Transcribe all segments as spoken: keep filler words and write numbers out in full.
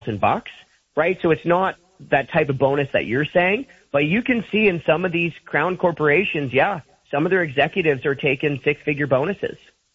bucks, right? So it's not that type of bonus that you're saying, but you can see in some of these crown corporations, yeah, some of their executives are taking six-figure bonuses.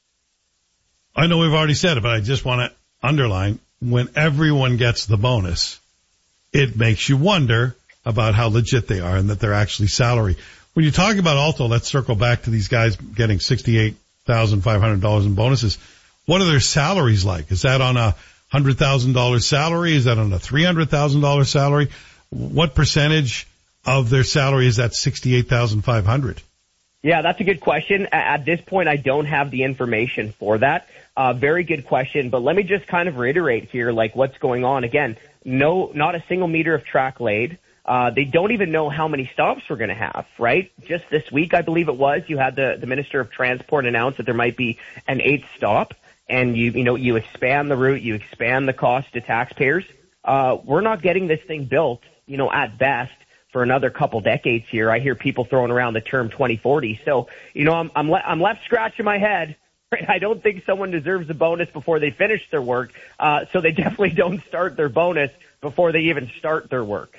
I know we've already said it, but I just want to underline, when everyone gets the bonus, it makes you wonder about how legit they are and that they're actually salary. When you talk about Alto, let's circle back to these guys getting sixty-eight thousand five hundred dollars in bonuses. What are their salaries like? Is that on a one hundred thousand dollars salary? Is that on a three hundred thousand dollars salary? What percentage of their salary is that sixty-eight thousand five hundred dollars? Yeah, that's a good question. At this point, I don't have the information for that. Uh, very good question. But let me just kind of reiterate here, like what's going on. Again, no, not a single meter of track laid. Uh, they don't even know how many stops we're going to have, right? Just this week, I believe it was, you had the, the Minister of Transport announce that there might be an eighth stop, and you, you know, you expand the route, you expand the cost to taxpayers. Uh, we're not getting this thing built, you know, at best for another couple decades here. I hear people throwing around the term twenty forty. So, you know, I'm, I'm, le- I'm left scratching my head. I don't think someone deserves a bonus before they finish their work. Uh, so they definitely don't start their bonus before they even start their work.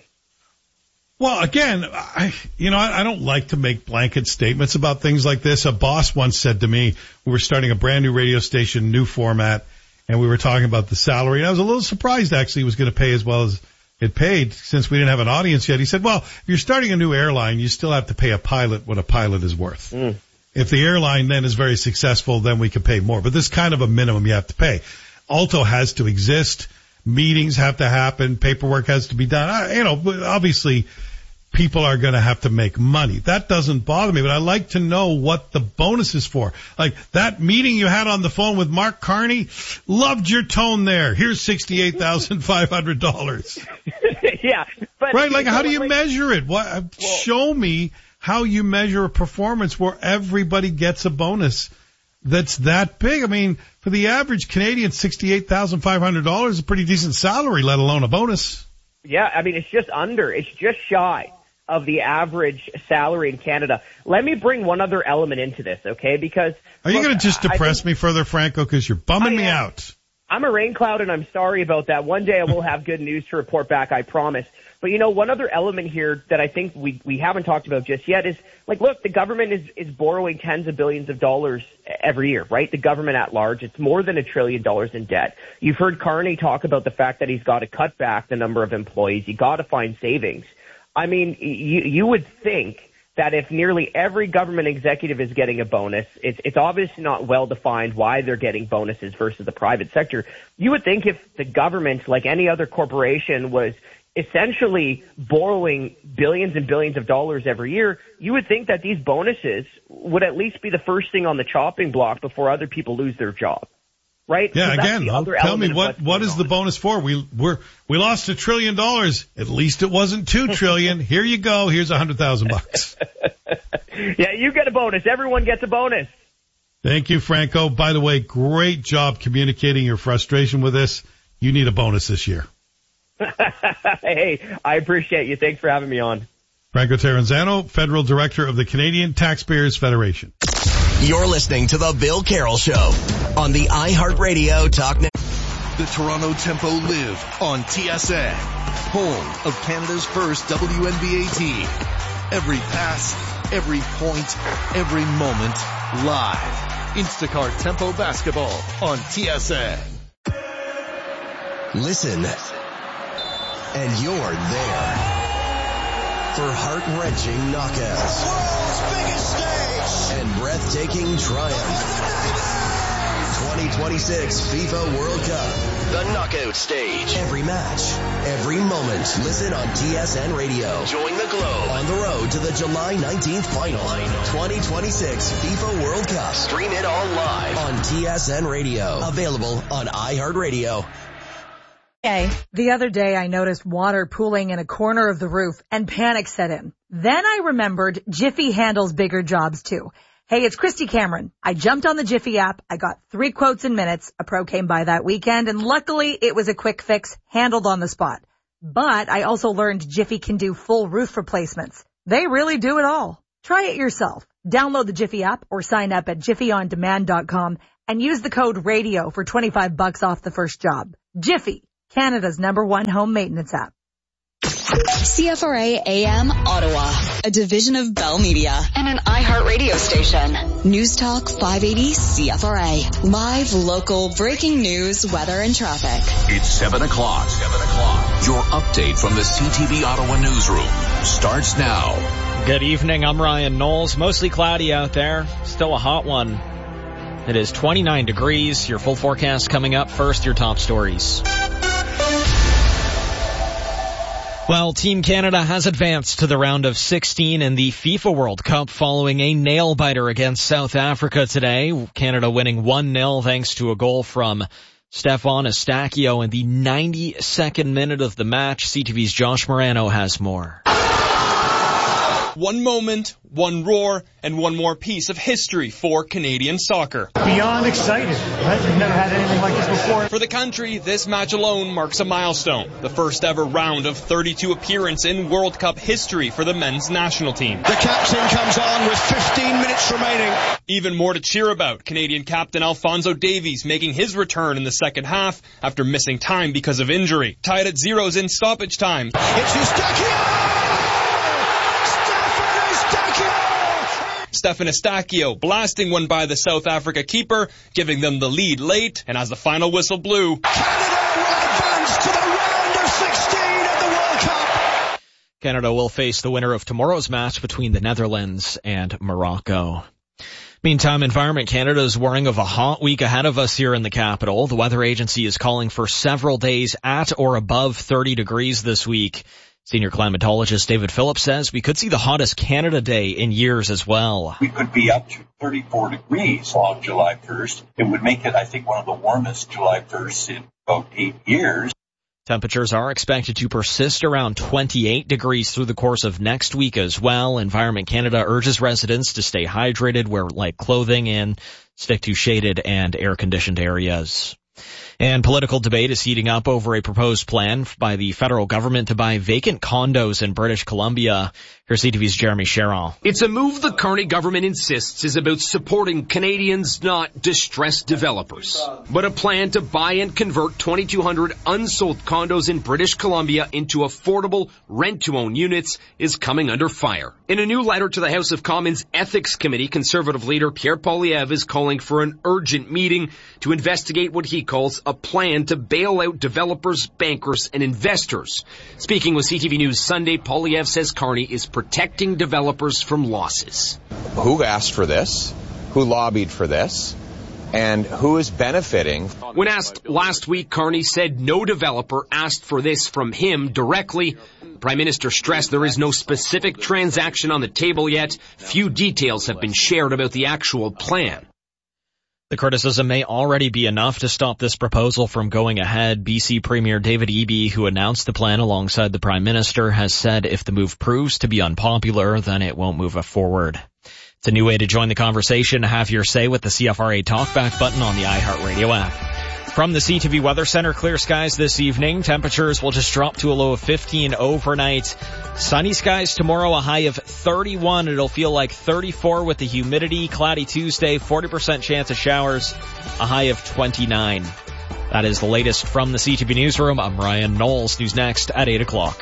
Well, again, I, you know, I, I don't like to make blanket statements about things like this. A boss once said to me, we were starting a brand new radio station, new format, and we were talking about the salary. And I was a little surprised, actually, it was going to pay as well as it paid since we didn't have an audience yet. He said, well, if you're starting a new airline, you still have to pay a pilot what a pilot is worth. Mm. If the airline then is very successful, then we can pay more. But this kind of a minimum you have to pay. Alto has to exist. Meetings have to happen. Paperwork has to be done. I, you know, obviously people are going to have to make money. That doesn't bother me, but I like to know what the bonus is for. Like that meeting you had on the phone with Mark Carney, loved your tone there. Here's sixty-eight thousand five hundred dollars. Yeah. But right, like how do you like, measure it? What? Well, show me how you measure a performance where everybody gets a bonus that's that big. I mean, for the average Canadian, sixty-eight thousand five hundred dollars is a pretty decent salary, let alone a bonus. Yeah, I mean, it's just under. It's just shy of the average salary in Canada. Let me bring one other element into this, okay? Because are you going to just depress think, me further, Franco? Because you're bumming me out. I'm a rain cloud, and I'm sorry about that. One day I will have good news to report back, I promise. But, you know, one other element here that I think we we haven't talked about just yet is, like, look, the government is, is borrowing tens of billions of dollars every year, right? The government at large. It's more than a trillion dollars in debt. You've heard Carney talk about the fact that he's got to cut back the number of employees. You got to find savings. I mean, you, you would think that if nearly every government executive is getting a bonus, it's, it's obviously not well defined why they're getting bonuses versus the private sector. You would think if the government, like any other corporation, was essentially borrowing billions and billions of dollars every year, you would think that these bonuses would at least be the first thing on the chopping block before other people lose their job. Right? Yeah, so again, tell me what, what is the bonus for? We, we're, we lost a trillion dollars. At least it wasn't two trillion. Here you go. Here's a hundred thousand bucks. Yeah, you get a bonus. Everyone gets a bonus. Thank you, Franco. By the way, great job communicating your frustration with us. You need a bonus this year. Hey, I appreciate you. Thanks for having me on. Franco Terranzano, Federal Director of the Canadian Taxpayers Federation. You're listening to The Bill Carroll Show on the iHeartRadio Talk Network. The Toronto Tempo live on T S N, home of Canada's first W N B A team. Every pass, every point, every moment, live. Instacart Tempo Basketball on T S N. Listen, and you're there for heart-wrenching knockouts. World's biggest stage and breathtaking triumph. twenty twenty-six FIFA World Cup. The knockout stage. Every match, every moment. Listen on T S N Radio. Join the Globe on the road to the July nineteenth final. twenty twenty-six FIFA World Cup. Stream it all live on T S N Radio. Available on iHeartRadio. Okay. The other day I noticed water pooling in a corner of the roof and panic set in. Then I remembered Jiffy handles bigger jobs too. Hey, it's Christy Cameron. I jumped on the Jiffy app. I got three quotes in minutes. A pro came by that weekend, and luckily it was a quick fix, handled on the spot. But I also learned Jiffy can do full roof replacements. They really do it all. Try it yourself. Download the Jiffy app or sign up at jiffy on demand dot com and use the code RADIO for twenty-five bucks off the first job. Jiffy, Canada's number one home maintenance app. C F R A A M Ottawa, a division of Bell Media and an iHeart radio station. News Talk five eighty C F R A. Live, local, breaking news, weather, and traffic. It's seven o'clock. seven o'clock. Your update from the C T V Ottawa newsroom starts now. Good evening. I'm Ryan Knowles. Mostly cloudy out there. Still a hot one. It is twenty-nine degrees. Your full forecast coming up. First, your top stories. Well, Team Canada has advanced to the round of sixteen in the FIFA World Cup following a nail-biter against South Africa today. Canada winning one nil thanks to a goal from Stefan Estacio in the ninety-second minute of the match. C T V's Josh Morano has more. One moment, one roar, and one more piece of history for Canadian soccer. Beyond excited. We've never had anything like this before. For the country, this match alone marks a milestone. The first ever round of thirty-two appearance in World Cup history for the men's national team. The captain comes on with fifteen minutes remaining. Even more to cheer about, Canadian captain Alphonso Davies making his return in the second half after missing time because of injury. Tied at zeros in stoppage time. It's Estacio! Stefan Estacio blasting one by the South Africa keeper, giving them the lead late, and as the final whistle blew, Canada will advance to the round of sixteen of the World Cup. Canada will face the winner of tomorrow's match between the Netherlands and Morocco. Meantime, Environment Canada is warning of a hot week ahead of us here in the capital. The weather agency is calling for several days at or above thirty degrees this week. Senior climatologist David Phillips says we could see the hottest Canada Day in years as well. We could be up to thirty-four degrees on July first. It would make it, I think, one of the warmest July firsts in about eight years. Temperatures are expected to persist around twenty-eight degrees through the course of next week as well. Environment Canada urges residents to stay hydrated, wear light clothing, and stick to shaded and air-conditioned areas. And political debate is heating up over a proposed plan by the federal government to buy vacant condos in British Columbia. Here's C T V's Jeremy Sherrill. It's a move the Carney government insists is about supporting Canadians, not distressed developers. But a plan to buy and convert twenty-two hundred unsold condos in British Columbia into affordable rent-to-own units is coming under fire. In a new letter to the House of Commons Ethics Committee, Conservative leader Pierre Poilievre is calling for an urgent meeting to investigate what he calls a plan to bail out developers, bankers, and investors. Speaking with C T V News Sunday, Poilievre says Carney is protecting developers from losses. Who asked for this? Who lobbied for this? And who is benefiting? When asked last week, Carney said no developer asked for this from him directly. Prime Minister stressed there is no specific transaction on the table yet. Few details have been shared about the actual plan. The criticism may already be enough to stop this proposal from going ahead. B C Premier David Eby, who announced the plan alongside the Prime Minister, has said if the move proves to be unpopular, then it won't move forward. It's a new way to join the conversation. Have your say with the C F R A Talkback button on the iHeartRadio app. From the C T V Weather Center, clear skies this evening. Temperatures will just drop to a low of fifteen overnight. Sunny skies tomorrow, a high of thirty-one. It'll feel like thirty-four with the humidity. Cloudy Tuesday, forty percent chance of showers, a high of twenty-nine. That is the latest from the C T V Newsroom. I'm Ryan Knowles. News next at eight o'clock.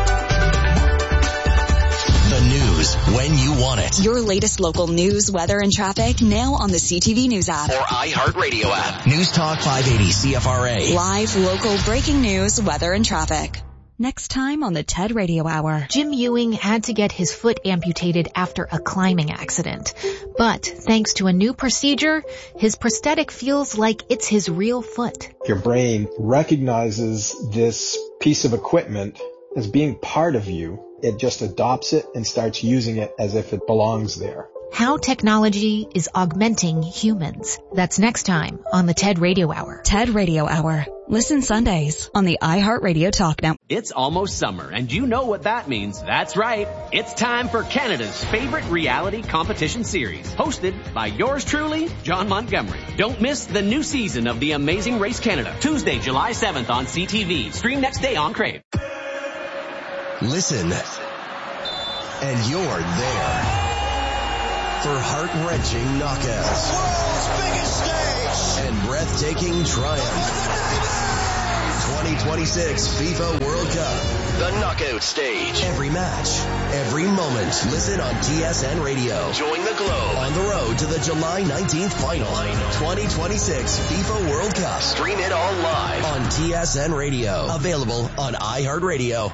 The news when you want it. Your latest local news, weather, and traffic now on the C T V News app. Or iHeartRadio app. News Talk five eighty C F R A. Live, local, breaking news, weather, and traffic. Next time on the TED Radio Hour. Jim Ewing had to get his foot amputated after a climbing accident. But thanks to a new procedure, his prosthetic feels like it's his real foot. Your brain recognizes this piece of equipment as being part of you. It just adopts it and starts using it as if it belongs there. How technology is augmenting humans. That's next time on the TED Radio Hour. TED Radio Hour. Listen Sundays on the iHeartRadio Talk Network. It's almost summer, and you know what that means. That's right. It's time for Canada's favorite reality competition series, hosted by yours truly, John Montgomery. Don't miss the new season of The Amazing Race Canada, Tuesday, July seventh on C T V. Stream next day on Crave. Listen, and you're there for heart-wrenching knockouts, World's biggest stage, and breathtaking triumph. twenty twenty-six FIFA World Cup. The knockout stage. Every match, every moment. Listen on T S N Radio. Join the Globe on the road to the July nineteenth final. twenty twenty-six FIFA World Cup. Stream it all live on T S N Radio. Available on iHeartRadio.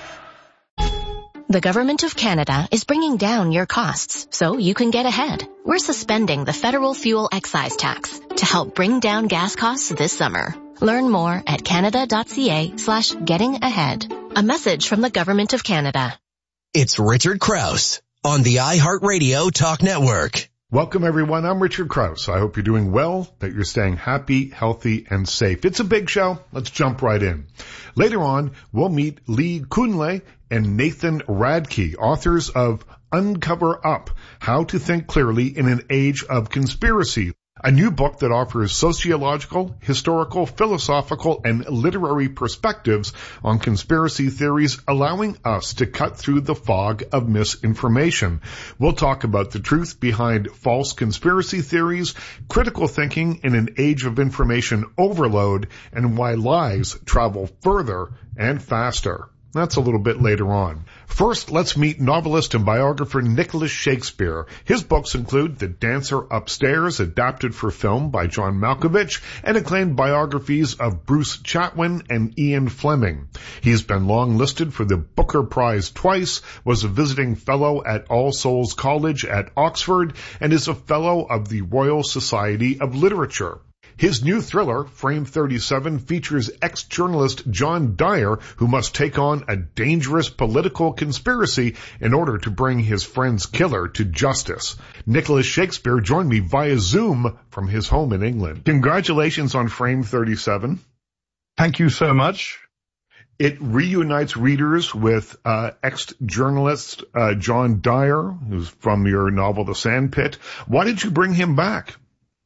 The Government of Canada is bringing down your costs so you can get ahead. We're suspending the federal fuel excise tax to help bring down gas costs this summer. Learn more at canada.ca slash getting ahead. A message from the Government of Canada. It's Richard Krause on the iHeartRadio Talk Network. Welcome, everyone. I'm Richard Krause. I hope you're doing well, that you're staying happy, healthy, and safe. It's a big show. Let's jump right in. Later on, we'll meet Lee Kunle and Nathan Radke, authors of Uncover Up, How to Think Clearly in an Age of Conspiracy, a new book that offers sociological, historical, philosophical, and literary perspectives on conspiracy theories, allowing us to cut through the fog of misinformation. We'll talk about the truth behind false conspiracy theories, critical thinking in an age of information overload, and why lies travel further and faster. That's a little bit later on. First, let's meet novelist and biographer Nicholas Shakespeare. His books include The Dancer Upstairs, adapted for film by John Malkovich, and acclaimed biographies of Bruce Chatwin and Ian Fleming. He's been long listed for the Booker Prize twice, was a visiting fellow at All Souls College at Oxford, and is a fellow of the Royal Society of Literature. His new thriller, Frame thirty-seven, features ex-journalist John Dyer, who must take on a dangerous political conspiracy in order to bring his friend's killer to justice. Nicholas Shakespeare joined me via Zoom from his home in England. Congratulations on Frame thirty-seven. Thank you so much. It reunites readers with uh, ex-journalist uh, John Dyer, who's from your novel The Sandpit. Why did you bring him back?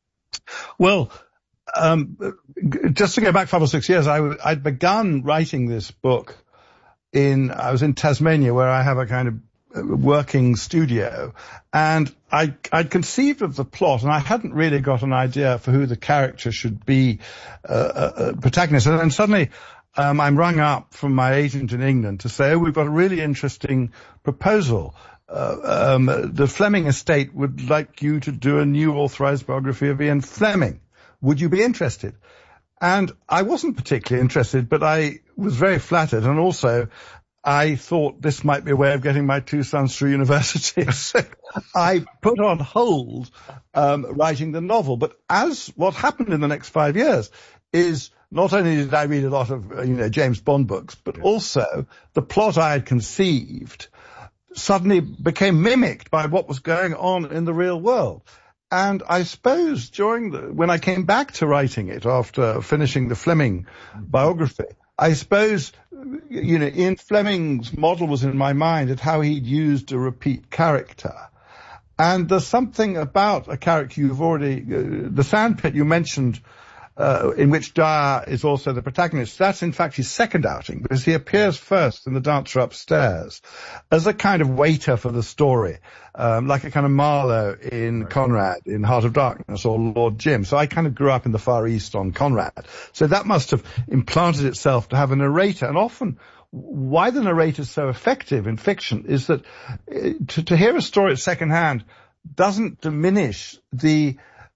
Well, Um, just to go back five or six years, I, I'd begun writing this book in, I was in Tasmania, where I have a kind of working studio, and I, I'd conceived of the plot, and I hadn't really got an idea for who the character should be, uh, uh, protagonist. And then suddenly, um, I'm rung up from my agent in England to say, oh, we've got a really interesting proposal. Uh, um, the Fleming estate would like you to do a new authorized biography of Ian Fleming. Would you be interested? And I wasn't particularly interested, but I was very flattered. And also, I thought this might be a way of getting my two sons through university. So I put on hold um, writing the novel. But as what happened in the next five years is not only did I read a lot of, you know, James Bond books, but yeah. also the plot I had conceived suddenly became mimicked by what was going on in the real world. And I suppose during the, when I came back to writing it after finishing the Fleming biography, I suppose, you know, Ian Fleming's model was in my mind at how he'd used a repeat character. And there's something about a character you've already, uh, the Sandpit you mentioned, uh, in which Dyer is also the protagonist. That's in fact his second outing, because he appears first in The Dancer Upstairs as a kind of waiter for the story, um, like a kind of Marlowe in right. Conrad in Heart of Darkness, or Lord Jim. So I kind of grew up in the Far East on Conrad. So that must have implanted itself to have a narrator. And often why the narrator is so effective in fiction is that to, to hear a story at second hand doesn't diminish the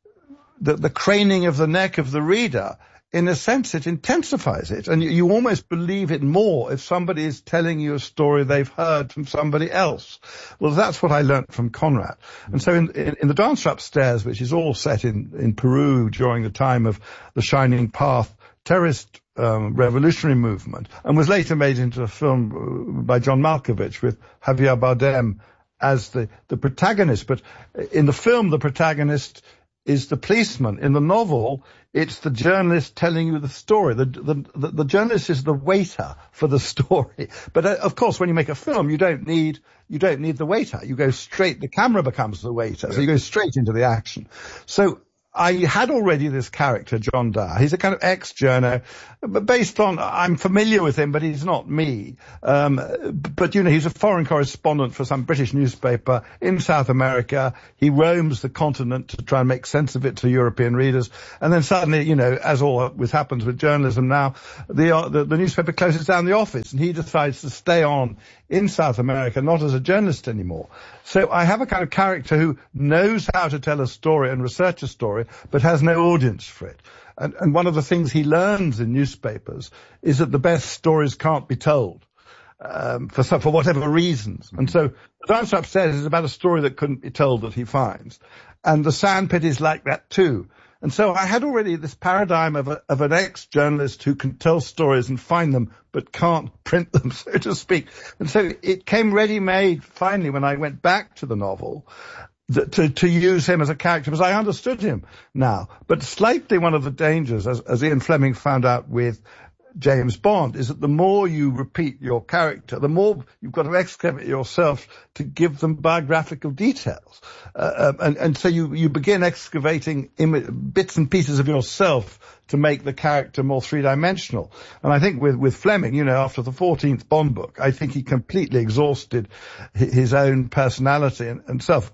The, the craning of the neck of the reader. In a sense, it intensifies it, and you, you almost believe it more if somebody is telling you a story they've heard from somebody else. Well, that's what I learnt from Conrad. And so in, in, in The Dancer Upstairs, which is all set in, in Peru during the time of the Shining Path terrorist um, revolutionary movement, and was later made into a film by John Malkovich with Javier Bardem as the, the protagonist. But in the film, the protagonist is the policeman. In the novel, it's the journalist telling you the story. The, the, the, the journalist is the waiter for the story. But uh, of course, when you make a film, you don't need, you don't need the waiter. You go straight, the camera becomes the waiter. Yeah. So you go straight into the action. So I had already this character, John Dyer. He's a kind of ex-journo, but based on, I'm familiar with him, but he's not me. Um, but, you know, he's a foreign correspondent for some British newspaper in South America. He roams the continent to try and make sense of it to European readers. And then suddenly, you know, as always happens with journalism now, the, uh, the, the newspaper closes down the office and he decides to stay on in South America, not as a journalist anymore. So I have a kind of character who knows how to tell a story and research a story, but has no audience for it. And, and one of the things he learns in newspapers is that the best stories can't be told, um, for some, for whatever reasons. And so The Dancer Upstairs is about a story that couldn't be told that he finds. And The Sandpit is like that too. And so I had already this paradigm of, a, of an ex-journalist who can tell stories and find them, but can't print them, so to speak. And so it came ready-made finally when I went back to the novel th- to, to use him as a character, because I understood him now. But slightly one of the dangers, as, as Ian Fleming found out with James Bond, is that the more you repeat your character, the more you've got to excavate yourself to give them biographical details. Uh, and, and so you, you begin excavating Im- bits and pieces of yourself to make the character more three-dimensional. And I think with, with Fleming, you know, after the fourteenth Bond book, I think he completely exhausted his own personality and, and self.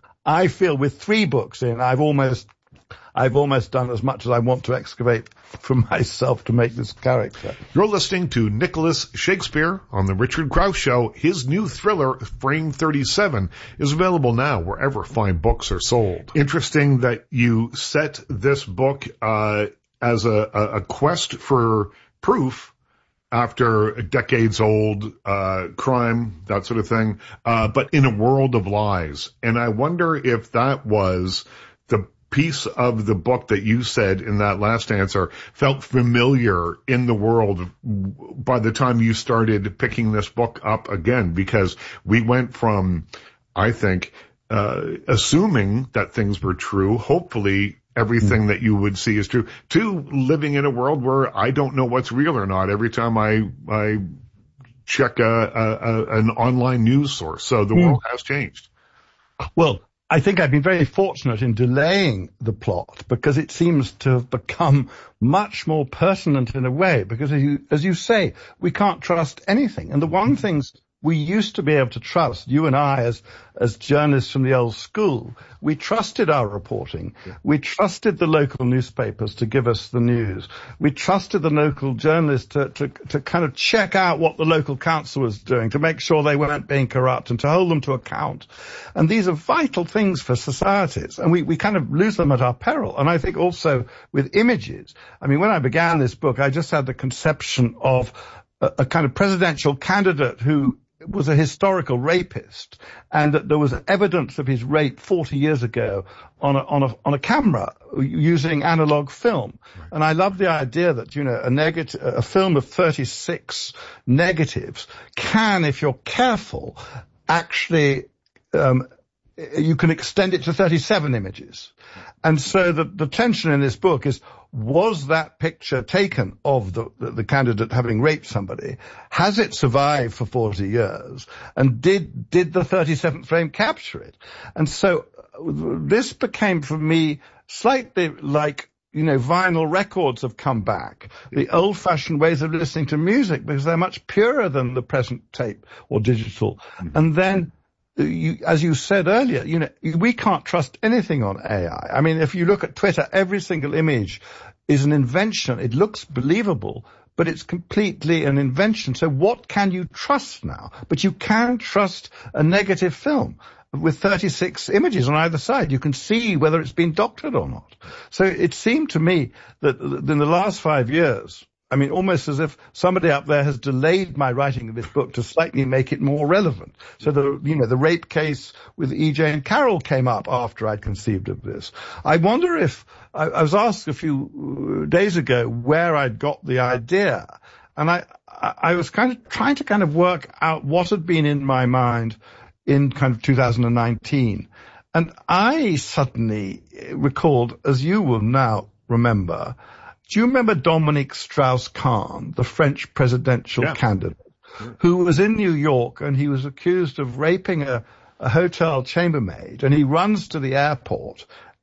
I feel with three books in, I've almost I've almost done as much as I want to excavate from myself to make this character. You're listening to Nicholas Shakespeare on the Richard Krause Show. His new thriller, Frame thirty-seven, is available now wherever fine books are sold. Interesting that you set this book uh as a, a quest for proof after a decades-old uh crime, that sort of thing, uh but in a world of lies. And I wonder if that was the piece of the book that you said in that last answer felt familiar in the world by the time you started picking this book up again, because we went from, I think, uh assuming that things were true, hopefully everything that you would see is true, to living in a world where I don't know what's real or not every time I I check a, a, a an online news source. So the mm. world has changed. Well, I think I've been very fortunate in delaying the plot, because it seems to have become much more pertinent in a way, because as you, as you say, we can't trust anything. And the one things we used to be able to trust, you and I as, as journalists from the old school, we trusted our reporting. Yeah. We trusted the local newspapers to give us the news. We trusted the local journalists to, to, to kind of check out what the local council was doing, to make sure they weren't being corrupt and to hold them to account. And these are vital things for societies, and we, we kind of lose them at our peril. And I think also with images, I mean, when I began this book, I just had the conception of a, a kind of presidential candidate who was a historical rapist, and that there was evidence of his rape forty years ago on a, on a, on a camera using analog film. Right. And I love the idea that, you know, a negative, a film of thirty-six negatives can, if you're careful, actually, um, you can extend it to thirty-seven images. And so the, the tension in this book is, was that picture taken of the, the, the candidate having raped somebody? Has it survived for forty years? And did, did the thirty-seventh frame capture it? And so this became for me slightly like, you know, vinyl records have come back. The old-fashioned ways of listening to music, because they're much purer than the present tape or digital. Mm-hmm. And then, You, as you said earlier, you know, we can't trust anything on A I. I mean, if you look at Twitter, every single image is an invention. It looks believable, but it's completely an invention. So what can you trust now? But you can trust a negative film with thirty-six images on either side. You can see whether it's been doctored or not. So it seemed to me that in the last five years, I mean, almost as if somebody up there has delayed my writing of this book to slightly make it more relevant. So the, you know, the rape case with E J and Carroll came up after I'd conceived of this. I wonder if, I, I was asked a few days ago where I'd got the idea. And I, I was kind of trying to kind of work out what had been in my mind in kind of two thousand nineteen. And I suddenly recalled, as you will now remember, do you remember Dominique Strauss-Kahn, the French presidential yeah. candidate, yeah. who was in New York and he was accused of raping a, a hotel chambermaid, and he runs to the airport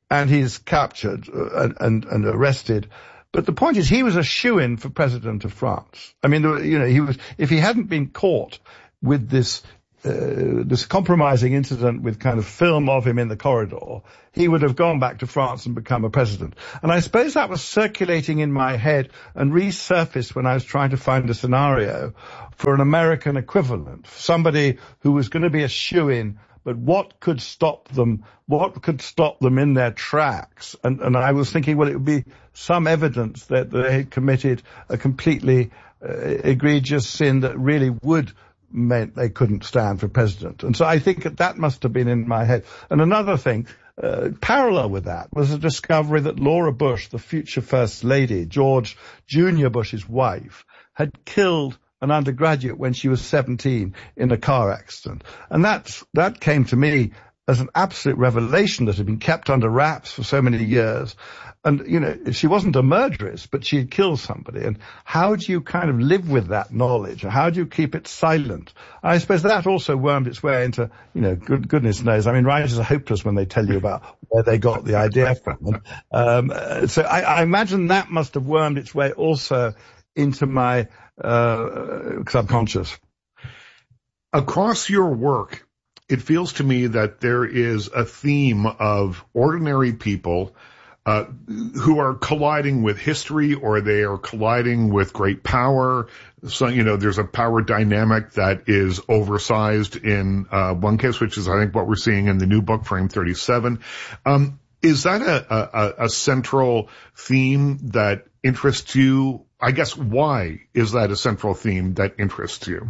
and he's captured and, and, and arrested. But the point is, he was a shoo-in for president of France. I mean, you know, he was, if he hadn't been caught with this, uh, this compromising incident with kind of film of him in the corridor, he would have gone back to France and become a president. And I suppose that was circulating in my head and resurfaced when I was trying to find a scenario for an American equivalent, somebody who was going to be a shoo-in. But what could stop them? What could stop them in their tracks? And, and I was thinking, well, it would be some evidence that they had committed a completely uh, egregious sin that really would meant they couldn't stand for president. And so I think that that must have been in my head. And another thing, uh, parallel with that, was the discovery that Laura Bush, the future First Lady, George Junior Bush's wife, had killed an undergraduate when she was seventeen in a car accident. And that's, that came to me as an absolute revelation that had been kept under wraps for so many years. And, you know, she wasn't a murderess, but she had killed somebody. And how do you kind of live with that knowledge? How do you keep it silent? I suppose that also wormed its way into, you know, good, goodness knows. I mean, writers are hopeless when they tell you about where they got the idea from. Um, so I, I imagine that must have wormed its way also into my uh subconscious. Across your work, it feels to me that there is a theme of ordinary people uh who are colliding with history, or they are colliding with great power. So, you know, there's a power dynamic that is oversized in uh one case, which is, I think, what we're seeing in the new book, Frame thirty-seven. Um, is that a, a, a central theme that interests you? I guess, why is that a central theme that interests you?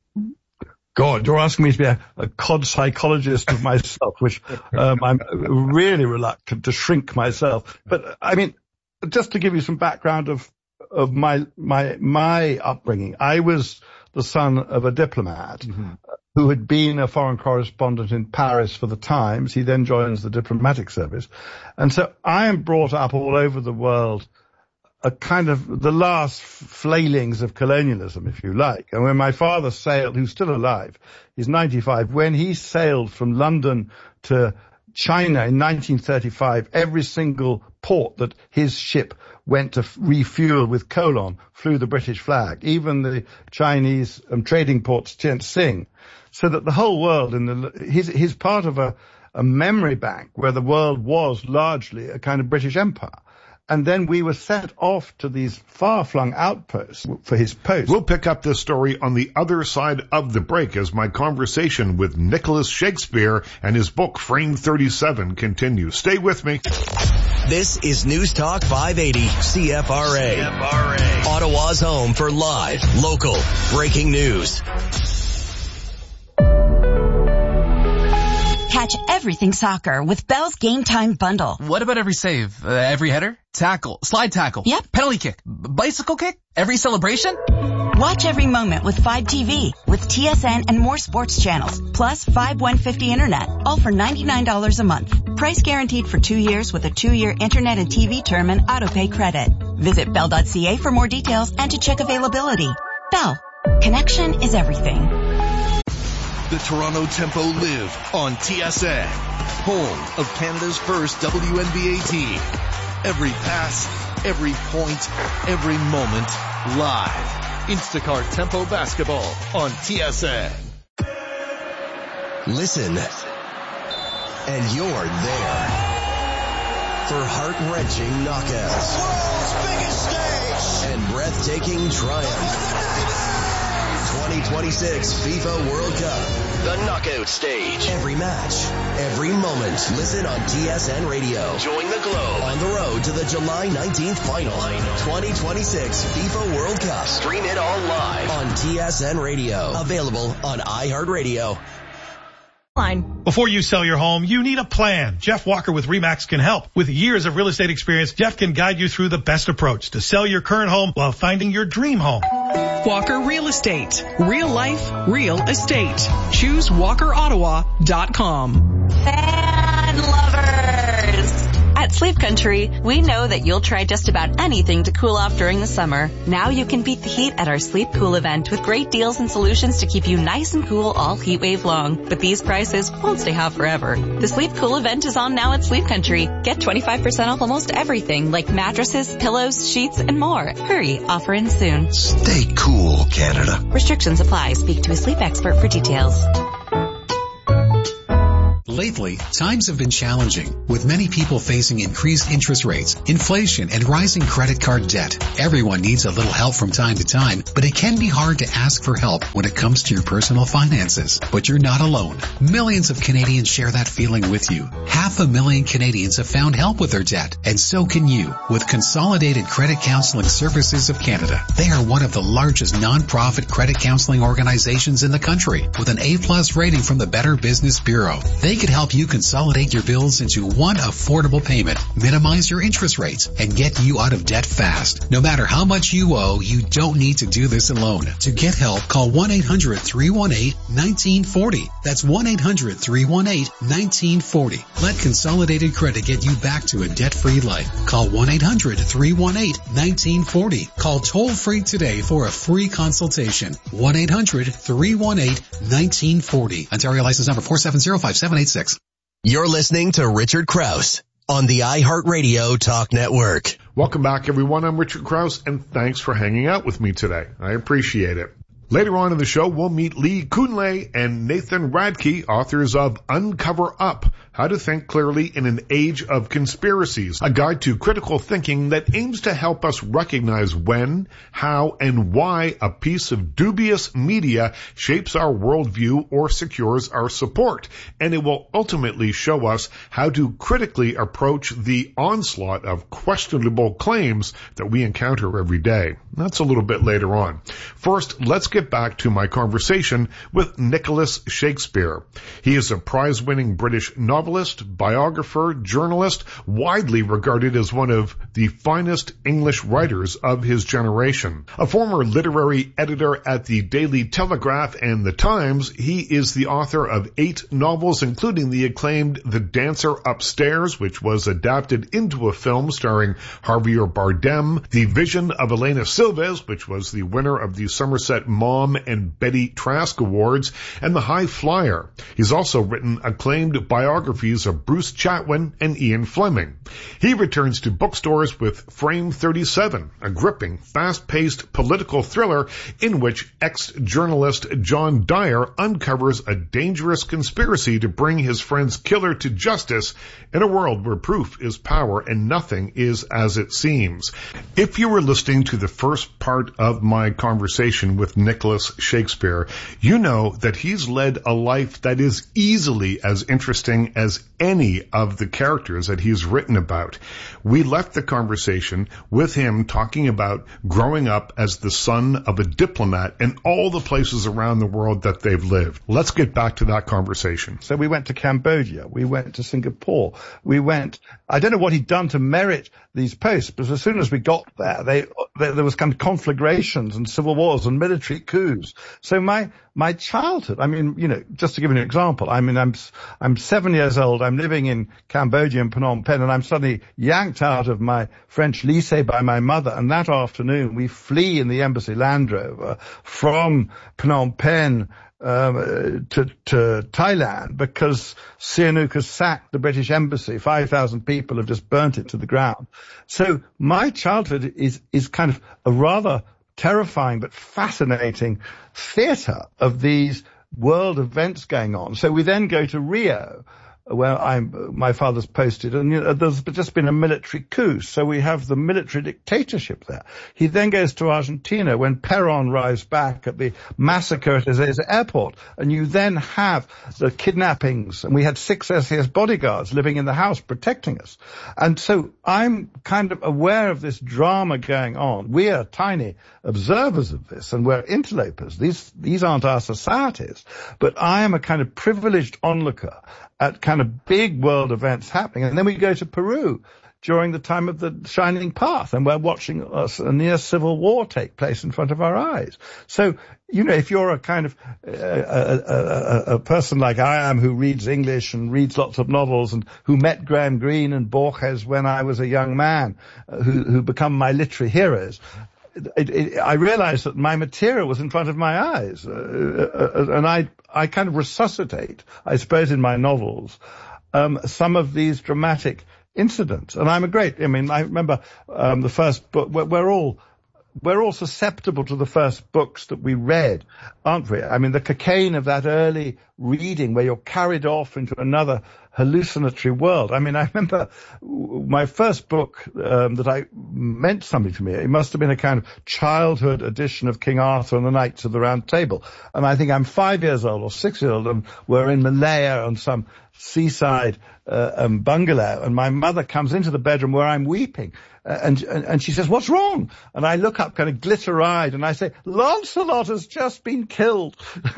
God, you're asking me to be a, a cod psychologist of myself, which um, I'm really reluctant to shrink myself. But I mean, just to give you some background of of my my my upbringing, I was the son of a diplomat mm-hmm. who had been a foreign correspondent in Paris for the Times. He then joins the diplomatic service, and so I am brought up all over the world, a kind of the last flailings of colonialism, if you like. And when my father sailed, who's still alive, he's ninety-five, when he sailed from London to China in nineteen thirty-five, every single port that his ship went to refuel with coal on flew the British flag, even the Chinese um, trading ports Tianjin, so that the whole world, in the, he's, he's part of a, a memory bank where the world was largely a kind of British empire. And then we were sent off to these far-flung outposts for his post. We'll pick up this story on the other side of the break as my conversation with Nicholas Shakespeare and his book Frame thirty-seven continues. Stay with me. This is News Talk five eighty C F R A. C F R A. Ottawa's home for live, local, breaking news. Catch everything soccer with Bell's Game Time Bundle. What about every save? Uh, every header? Tackle? Slide tackle? Yep. Penalty kick? B- bicycle kick? Every celebration? Watch every moment with Fibe T V, with T S N and more sports channels, plus Fibe one fifty internet, all for ninety-nine dollars a month. Price guaranteed for two years with a two-year internet and T V term and autopay credit. Visit bell dot c a for more details and to check availability. Bell. Connection is everything. The Toronto Tempo live on T S N, home of Canada's first W N B A team. Every pass, every point, every moment, live. Instacart Tempo Basketball on T S N. Listen, and you're there for heart-wrenching knockouts. The world's biggest stage and breathtaking triumph. twenty twenty-six FIFA World Cup. The knockout stage. Every match, every moment. Listen on T S N Radio. Join the Globe on the road to the July nineteenth final. twenty twenty-six FIFA World Cup. Stream it all live on T S N Radio. Available on iHeartRadio. Before you sell your home, you need a plan. Jeff Walker with RE/MAX can help. With years of real estate experience, Jeff can guide you through the best approach to sell your current home while finding your dream home. Walker Real Estate. Real life, real estate. Choose walker ottawa dot com. Fan lovers! At Sleep Country, we know that you'll try just about anything to cool off during the summer. Now you can beat the heat at our Sleep Cool event with great deals and solutions to keep you nice and cool all heat wave long. But these prices won't stay hot forever. The Sleep Cool event is on now at Sleep Country. Get twenty-five percent off almost everything like mattresses, pillows, sheets, and more. Hurry, offer ends soon. Stay cool, Canada. Restrictions apply. Speak to a sleep expert for details. Lately, times have been challenging, with many people facing increased interest rates, inflation, and rising credit card debt. Everyone needs a little help from time to time, but it can be hard to ask for help when it comes to your personal finances. But you're not alone. Millions of Canadians share that feeling with you. Half a million Canadians have found help with their debt, and so can you with Consolidated Credit Counseling Services of Canada. They are one of the largest non-profit credit counseling organizations in the country, with an A-plus rating from the Better Business Bureau. They can help you consolidate your bills into one affordable payment, minimize your interest rates, and get you out of debt fast. No matter how much you owe, you don't need to do this alone. To get help, call one eight hundred, three one eight, one nine four zero. That's one eight hundred, three one eight, one nine four zero. Let Consolidated Credit get you back to a debt-free life. Call one eight hundred, three one eight, one nine four zero. Call toll-free today for a free consultation. one eight hundred, three one eight, one nine four zero. Ontario license number four seven zero five seven eight six. You're listening to Richard Krause on the iHeartRadio Talk Network. Welcome back, everyone. I'm Richard Krause, and thanks for hanging out with me today. I appreciate it. Later on in the show, we'll meet Lee Kunle and Nathan Radke, authors of Uncover Up, How to Think Clearly in an Age of Conspiracies, a guide to critical thinking that aims to help us recognize when, how, and why a piece of dubious media shapes our worldview or secures our support. And it will ultimately show us how to critically approach the onslaught of questionable claims that we encounter every day. That's a little bit later on. First, let's get back to my conversation with Nicholas Shakespeare. He is a prize-winning British novelist, biographer, journalist, widely regarded as one of the finest English writers of his generation. A former literary editor at the Daily Telegraph and The Times, he is the author of eight novels, including the acclaimed The Dancer Upstairs, which was adapted into a film starring Javier Bardem, The Vision of Elena Silves, which was the winner of the Somerset Maugham and Betty Trask Awards, and The High Flyer. He's also written acclaimed biographies of Bruce Chatwin and Ian Fleming. He returns to bookstores with Frame thirty-seven, a gripping, fast-paced political thriller in which ex-journalist John Dyer uncovers a dangerous conspiracy to bring his friend's killer to justice in a world where proof is power and nothing is as it seems. If you were listening to the first part of my conversation with Nicholas Shakespeare, you know that he's led a life that is easily as interesting as any of the characters that he's written about. We left the conversation with him talking about growing up as the son of a diplomat and all the places around the world that they've lived. Let's get back to that conversation. So we went to Cambodia. We went to Singapore. We went, I don't know what he'd done to merit these posts, but as soon as we got there, they, there, there was kind of conflagrations and civil wars and military coups. So my, my childhood, I mean, you know, just to give you an example, I mean, I'm, I'm seven years old. I'm living in Cambodia in Phnom Penh, and I'm suddenly yanked out of my French lycée by my mother. And that afternoon, we flee in the embassy Land Rover from Phnom Penh Um, to, to Thailand because Sihanouk has sacked the British embassy. five thousand people have just burnt it to the ground. So my childhood is, is kind of a rather terrifying but fascinating theatre of these world events going on. So we then go to Rio, where I'm, my father's posted, and you know, there's just been a military coup, so we have the military dictatorship there. He then goes to Argentina when Perón arrives back at the massacre at his airport, and you then have the kidnappings, and we had six S E S bodyguards living in the house protecting us. And so I'm kind of aware of this drama going on. We are tiny observers of this, and we're interlopers. These, these aren't our societies, but I am a kind of privileged onlooker at kind of big world events happening. And then we go to Peru during the time of the Shining Path, and we're watching a, a near civil war take place in front of our eyes. So, you know, if you're a kind of uh, a, a, a person like I am, who reads English and reads lots of novels, and who met Graham Greene and Borges when I was a young man, uh, who who become my literary heroes, It, it, I realized that my material was in front of my eyes, uh, uh, and I I kind of resuscitate, I suppose, in my novels, um, some of these dramatic incidents. And I'm a great, I mean, I remember um, the first book, we're, we're all we're all susceptible to the first books that we read, aren't we? I mean, the cocaine of that early reading where you're carried off into another hallucinatory world. I mean, I remember my first book um, that I meant something to me. It must have been a kind of childhood edition of King Arthur and the Knights of the Round Table. And I think I'm five years old or six years old, and we're in Malaya on some seaside uh, um, bungalow, and my mother comes into the bedroom where I'm weeping. Uh, and, and and she says, "What's wrong?" And I look up kind of glitter-eyed, and I say, "Lancelot has just been killed."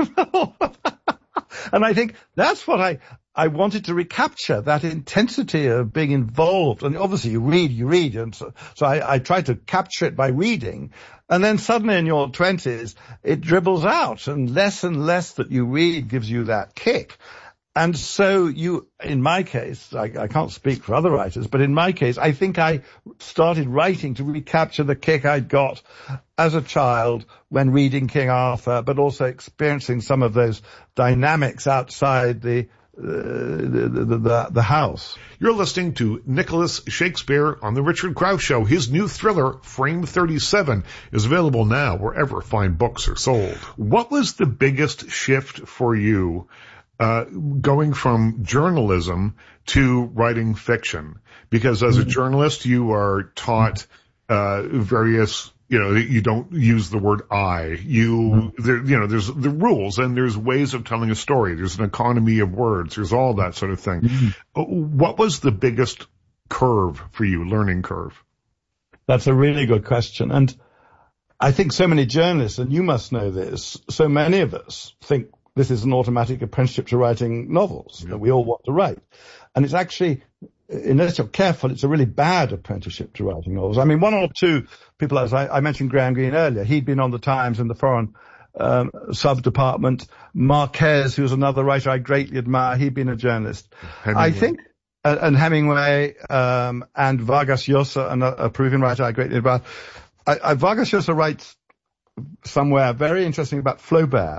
And I think that's what I, I wanted to recapture, that intensity of being involved. And obviously you read, you read. And so, so I, I tried to capture it by reading. And then suddenly in your twenties, it dribbles out, and less and less that you read gives you that kick. And so you, in my case, I, I can't speak for other writers, but in my case, I think I started writing to recapture the kick I'd got as a child when reading King Arthur, but also experiencing some of those dynamics outside the, uh, the, the, the, the house. You're listening to Nicholas Shakespeare on The Richard Krause Show. His new thriller, Frame thirty-seven, is available now wherever fine books are sold. What was the biggest shift for you Uh, going from journalism to writing fiction? Because as a journalist, you are taught uh, various, you know, you don't use the word I. You, there, you know, there's the rules, and there's ways of telling a story. There's an economy of words. There's all that sort of thing. Mm-hmm. What was the biggest curve for you, learning curve? That's a really good question. And I think so many journalists, and you must know this, so many of us think this is an automatic apprenticeship to writing novels that we all want to write. And it's actually, unless you're careful, it's a really bad apprenticeship to writing novels. I mean, one or two people, as I, I mentioned Graham Greene earlier, he'd been on the Times in the foreign um, sub-department. Marquez, who's another writer I greatly admire, he'd been a journalist. Hemingway. I think, uh, and Hemingway um, and Vargas Llosa, a, a Peruvian writer I greatly admire. I, I, Vargas Llosa writes somewhere very interesting about Flaubert,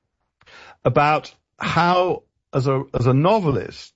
about how, as a as a novelist,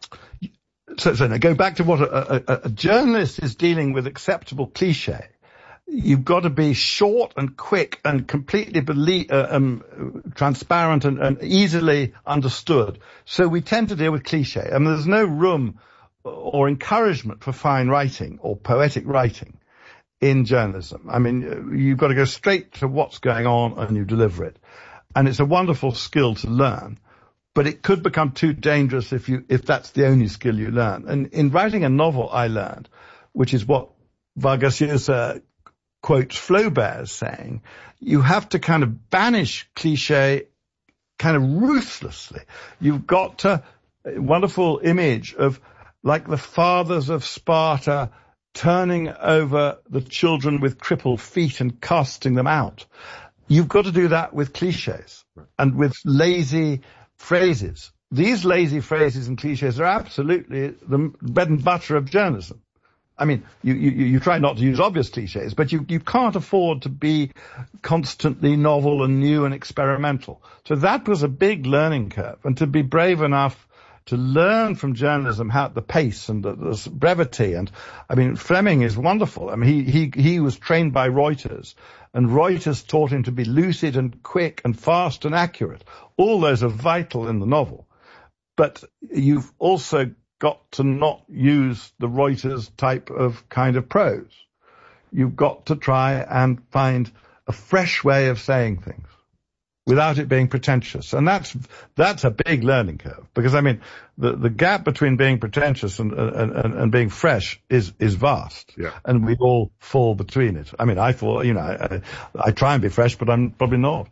so, so now go back to what a, a, a journalist is dealing with acceptable cliche. You've got to be short and quick and completely believe, uh, um, transparent and, and easily understood. So we tend to deal with cliche. I mean, there's no room or encouragement for fine writing or poetic writing in journalism. I mean, you've got to go straight to what's going on and you deliver it. And it's a wonderful skill to learn, but it could become too dangerous if you, if that's the only skill you learn. And in writing a novel, I learned, which is what Vargas Llosa quotes Flaubert as saying, you have to kind of banish cliche kind of ruthlessly. You've got to, a wonderful image of like the fathers of Sparta turning over the children with crippled feet and casting them out. You've got to do that with cliches and with lazy phrases. These lazy phrases and cliches are absolutely the bread and butter of journalism. I mean, you, you, you try not to use obvious cliches, but you, you can't afford to be constantly novel and new and experimental. So that was a big learning curve. And to be brave enough to learn from journalism how the pace and the, the brevity. And I mean, Fleming is wonderful. I mean, he, he, he was trained by Reuters, and Reuters taught him to be lucid and quick and fast and accurate. All those are vital in the novel. But you've also got to not use the Reuters type of kind of prose. You've got to try and find a fresh way of saying things without it being pretentious. And that's, that's a big learning curve. Because, I mean, the, the gap between being pretentious and, and, and, and being fresh is, is vast. Yeah. And we all fall between it. I mean, I fall, you know, I, I try and be fresh, but I'm probably not.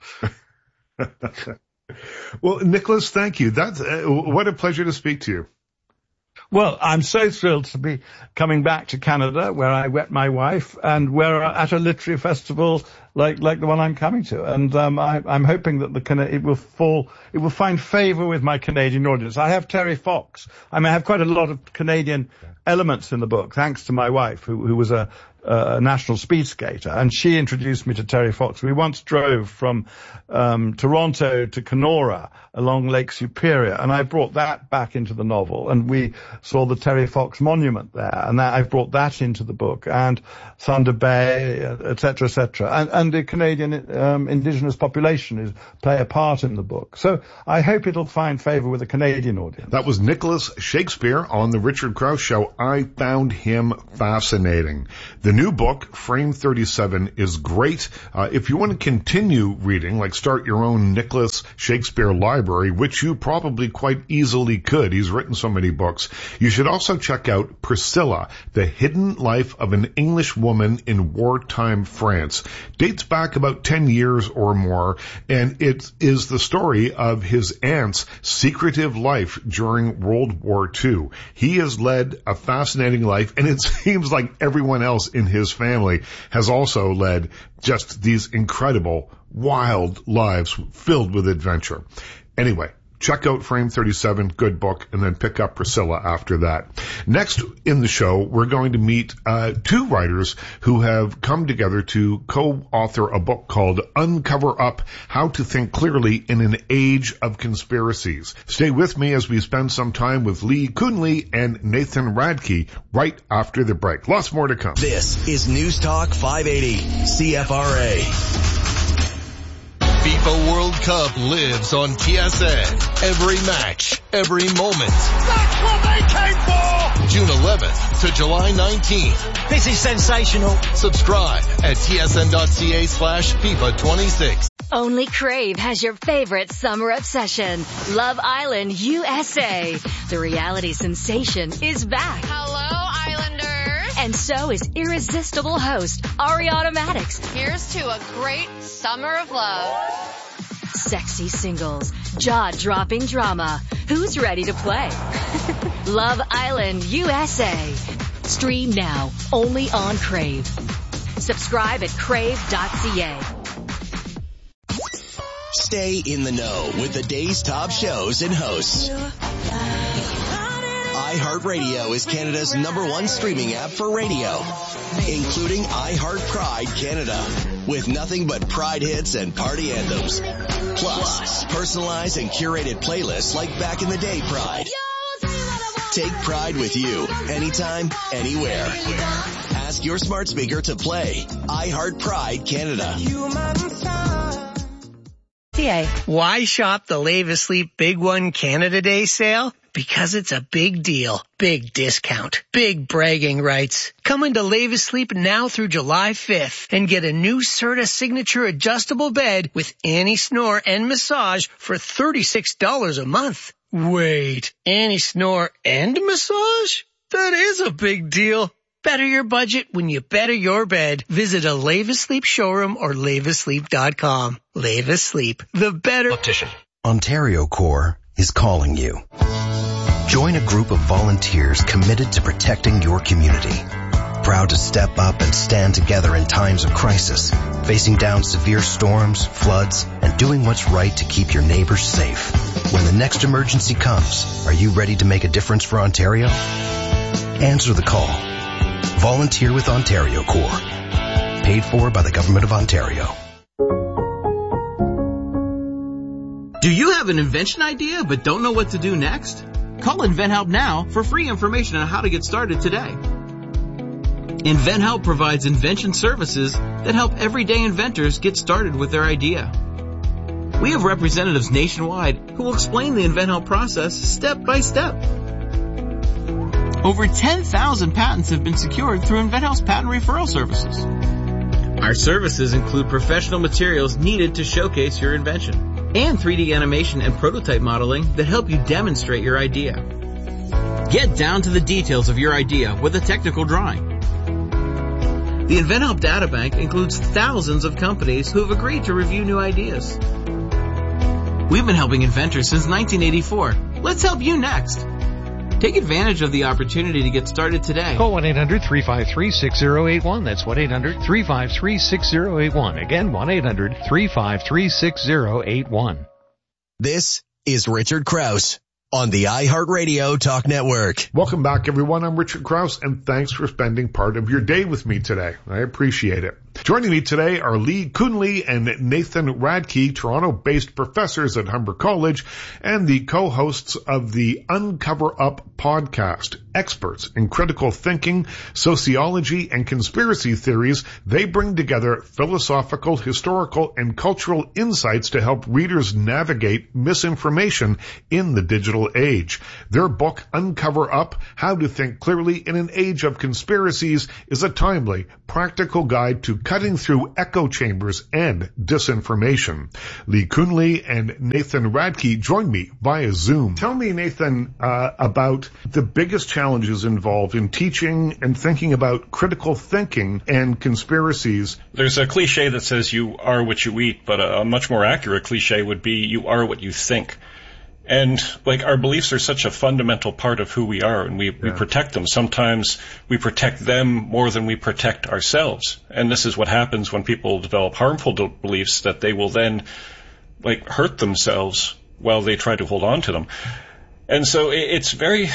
Well, Nicholas, thank you. That's, uh, what a pleasure to speak to you. Well, I'm so thrilled to be coming back to Canada, where I met my wife, and we're at a literary festival like like the one I'm coming to. And um, I, I'm hoping that the it will fall, it will find favour with my Canadian audience. I have Terry Fox. I mean, I have quite a lot of Canadian elements in the book, thanks to my wife, who, who was a, a national speed skater, and she introduced me to Terry Fox. We once drove from um, Toronto to Kenora along Lake Superior, and I brought that back into the novel, and we saw the Terry Fox monument there, and that, I brought that into the book, and Thunder Bay, et cetera, et cetera, and, and the Canadian um, indigenous population is play a part in the book. So I hope it'll find favour with the Canadian audience. That was Nicholas Shakespeare on the Richard Krause Show. I found him fascinating. The new book, Frame thirty-seven, is great. Uh, if you want to continue reading, like start your own Nicholas Shakespeare library, which you probably quite easily could. He's written so many books. You should also check out Priscilla, The Hidden Life of an English Woman in Wartime France. Dates back about ten years or more, and it is the story of his aunt's secretive life during World War Two. He has led a fascinating life, and it seems like everyone else in his family has also led just these incredible, wild lives filled with adventure. Anyway, check out Frame thirty-seven, good book, and then pick up Priscilla after that. Next in the show, we're going to meet uh, two writers who have come together to co-author a book called Uncover Up, How to Think Clearly in an Age of Conspiracies. Stay with me as we spend some time with Lee Kunle and Nathan Radke right after the break. Lots more to come. This is News Talk five eighty C F R A. FIFA World Cup lives on T S N. Every match, every moment. That's what they came for! June eleventh to July nineteenth. This is sensational. Subscribe at tsn.ca slash FIFA 26. Only Crave has your favorite summer obsession. Love Island U S A. The reality sensation is back. Hello, Islanders. And so is irresistible host Ariana Madix. Here's to a great summer of love. Sexy singles, jaw-dropping drama. Who's ready to play? Love Island U S A. Stream now, only on Crave. Subscribe at crave dot c a. Stay in the know with the day's top shows and hosts. iHeartRadio is Canada's number one streaming app for radio, including iHeart Pride Canada, with nothing but Pride hits and party anthems. Plus, personalized and curated playlists like Back in the Day Pride. Take Pride with you, anytime, anywhere. Ask your smart speaker to play iHeart Pride Canada. Why shop the Lave Asleep Big One Canada Day sale? Because it's a big deal, big discount, big bragging rights. Come into Lave Asleep now through July fifth and get a new Serta Signature adjustable bed with anti-snore and massage for thirty-six dollars a month. Wait, anti-snore and massage? That is a big deal. Better your budget when you better your bed. Visit a Lave Asleep showroom or lave asleep dot com. Lave Asleep, the better optician. Ontario Corps is calling you. Join a group of volunteers committed to protecting your community. Proud to step up and stand together in times of crisis, facing down severe storms, floods, and doing what's right to keep your neighbors safe. When the next emergency comes, are you ready to make a difference for Ontario? Answer the call. Volunteer with Ontario Corps. Paid for by the Government of Ontario. Do you have an invention idea but don't know what to do next? Call InventHelp now for free information on how to get started today. InventHelp provides invention services that help everyday inventors get started with their idea. We have representatives nationwide who will explain the InventHelp process step by step. Over ten thousand patents have been secured through InventHelp's patent referral services. Our services include professional materials needed to showcase your invention and three D animation and prototype modeling that help you demonstrate your idea. Get down to the details of your idea with a technical drawing. The InventHelp Databank includes thousands of companies who have agreed to review new ideas. We've been helping inventors since nineteen eighty-four. Let's help you next. Take advantage of the opportunity to get started today. Call one eight hundred three five three six zero eight one. That's one eight hundred three five three six zero eight one. Again, one eight hundred three five three six zero eight one. This is Richard Krause on the iHeartRadio Talk Network. Welcome back, everyone. I'm Richard Krause, and thanks for spending part of your day with me today. I appreciate it. Joining me today are Lee Kunle and Nathan Radke, Toronto-based professors at Humber College and the co-hosts of the Uncover Up podcast. Experts in critical thinking, sociology, and conspiracy theories, they bring together philosophical, historical, and cultural insights to help readers navigate misinformation in the digital age. Their book, Uncover Up, How to Think Clearly in an Age of Conspiracies, is a timely, practical guide to cutting through echo chambers and disinformation. Lee Kunle and Nathan Radke join me via Zoom. Tell me, Nathan, uh, about the biggest challenges involved in teaching and thinking about critical thinking and conspiracies. There's a cliche that says you are what you eat, but a, a much more accurate cliche would be you are what you think. And, like, our beliefs are such a fundamental part of who we are, and we, yeah. we protect them. Sometimes we protect them more than we protect ourselves. And this is what happens when people develop harmful beliefs, that they will then, like, hurt themselves while they try to hold on to them. And so it, it's very...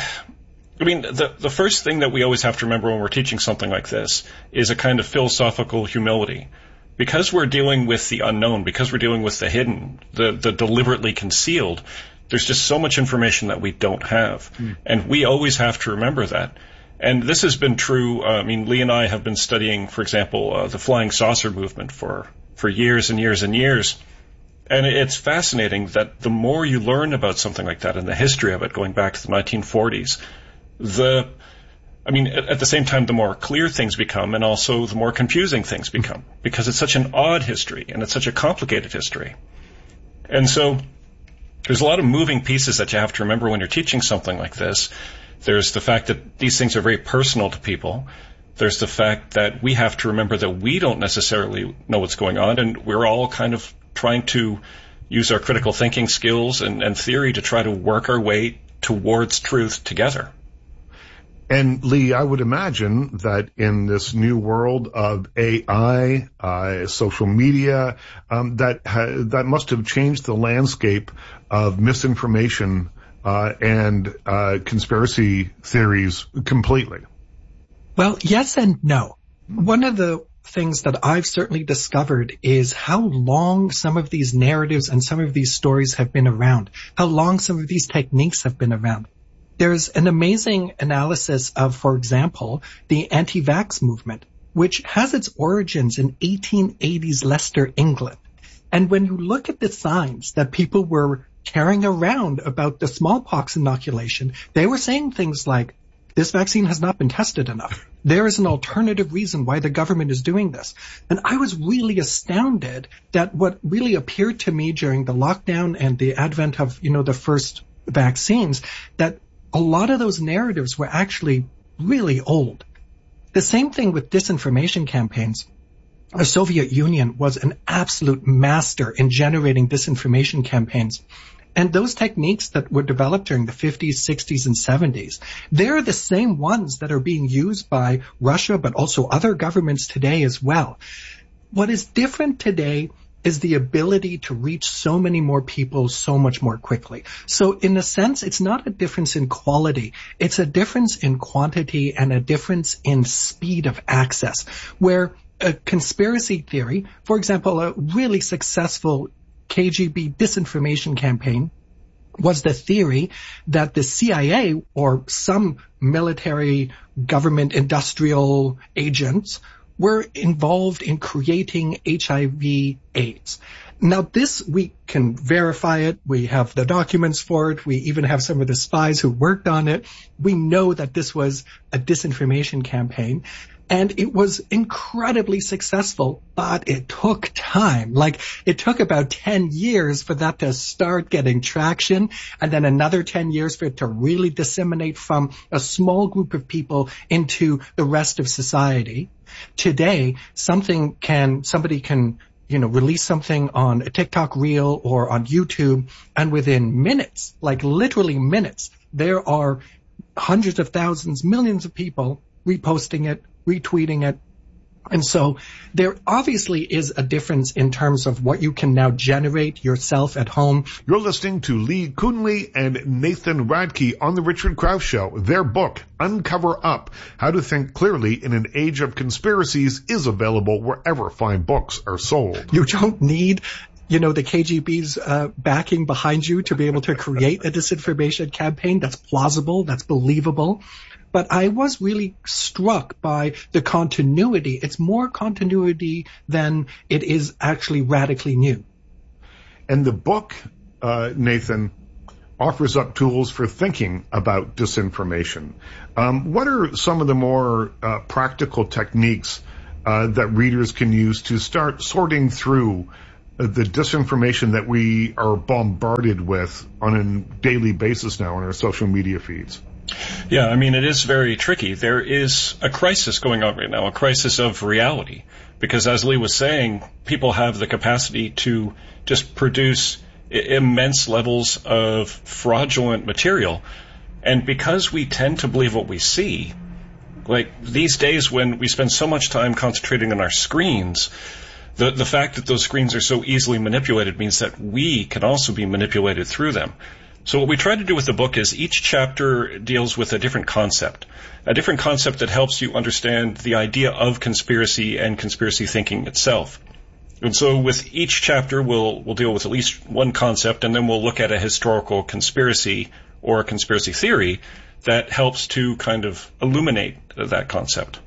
I mean, the, the first thing that we always have to remember when we're teaching something like this is a kind of philosophical humility. Because we're dealing with the unknown, because we're dealing with the hidden, the, the deliberately concealed, there's just so much information that we don't have. Mm. And we always have to remember that. And this has been true. Uh, I mean, Lee and I have been studying, for example, uh, the flying saucer movement for, for years and years and years. And it's fascinating that the more you learn about something like that and the history of it going back to the nineteen forties, the, I mean, at, at the same time, the more clear things become and also the more confusing things become, because it's such an odd history and it's such a complicated history. And so there's a lot of moving pieces that you have to remember when you're teaching something like this. There's the fact that these things are very personal to people. There's the fact that we have to remember that we don't necessarily know what's going on, and we're all kind of trying to use our critical thinking skills and, and theory to try to work our way towards truth together. And Lee, I would imagine that in this new world of A I, uh, social media, um, that ha- that must have changed the landscape of misinformation uh, and uh, conspiracy theories completely. Well, yes and no. One of the things that I've certainly discovered is how long some of these narratives and some of these stories have been around, how long some of these techniques have been around. There's an amazing analysis of, for example, the anti-vax movement, which has its origins in eighteen eighties Leicester, England. And when you look at the signs that people were carrying around about the smallpox inoculation, they were saying things like, this vaccine has not been tested enough. There is an alternative reason why the government is doing this. And I was really astounded that what really appeared to me during the lockdown and the advent of, you know, the first vaccines, that a lot of those narratives were actually really old. The same thing with disinformation campaigns. The Soviet Union was an absolute master in generating disinformation campaigns. And those techniques that were developed during the fifties, sixties, and seventies, they're the same ones that are being used by Russia, but also other governments today as well. What is different today is the ability to reach so many more people so much more quickly. So in a sense, it's not a difference in quality. It's a difference in quantity and a difference in speed of access, where a conspiracy theory, for example, a really successful K G B disinformation campaign was the theory that the C I A or some military government industrial agents were involved in creating H I V AIDS. Now this, we can verify it. We have the documents for it. We even have some of the spies who worked on it. We know that this was a disinformation campaign. And it was incredibly successful, but it took time. Like, it took about ten years for that to start getting traction, and then another ten years for it to really disseminate from a small group of people into the rest of society. Today, something can, somebody can, you know, release something on a TikTok reel or on YouTube, and within minutes, like literally minutes, there are hundreds of thousands, millions of people reposting it, retweeting it. And so there obviously is a difference in terms of what you can now generate yourself at home. You're listening to Lee Kunle and Nathan Radke on The Richard Krause Show. Their book, Uncover Up, How to Think Clearly in an Age of Conspiracies, is available wherever fine books are sold. You don't need, you know, the K G B's uh, backing behind you to be able to create a disinformation campaign that's plausible, that's believable. But I was really struck by the continuity. It's more continuity than it is actually radically new. And the book, uh, Nathan, offers up tools for thinking about disinformation. Um, what are some of the more uh, practical techniques uh, that readers can use to start sorting through uh, the disinformation that we are bombarded with on a daily basis now on our social media feeds? Yeah, I mean, it is very tricky. There is a crisis going on right now, a crisis of reality. Because as Lee was saying, people have the capacity to just produce I- immense levels of fraudulent material. And because we tend to believe what we see, like these days when we spend so much time concentrating on our screens, the, the fact that those screens are so easily manipulated means that we can also be manipulated through them. So what we try to do with the book is each chapter deals with a different concept, a different concept that helps you understand the idea of conspiracy and conspiracy thinking itself. And so with each chapter, we'll we'll deal with at least one concept, and then we'll look at a historical conspiracy or a conspiracy theory that helps to kind of illuminate that concept.